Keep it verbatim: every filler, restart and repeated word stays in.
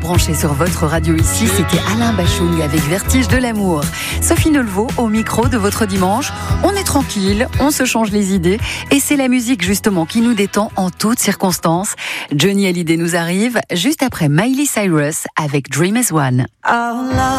branché sur votre radio ici, c'était Alain Bachung avec Vertige de l'amour. Sophie Nelvaux au micro de votre dimanche. On est tranquille, on se change les idées et c'est la musique justement qui nous détend en toutes circonstances. Johnny Hallyday nous arrive juste après Miley Cyrus avec Dream as One.